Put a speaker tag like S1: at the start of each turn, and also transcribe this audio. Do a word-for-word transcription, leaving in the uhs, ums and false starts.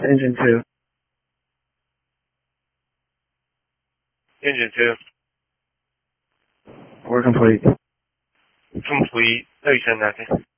S1: Engine two.
S2: Engine two.
S1: We're complete.
S2: Complete. No, you said nothing.